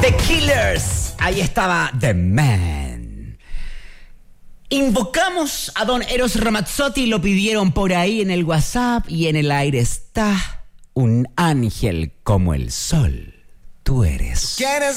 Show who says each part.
Speaker 1: The Killers. Ahí estaba The Man. Invocamos a don Eros Ramazzotti, lo pidieron por ahí en el WhatsApp y en el aire está un ángel como el sol. Tú eres.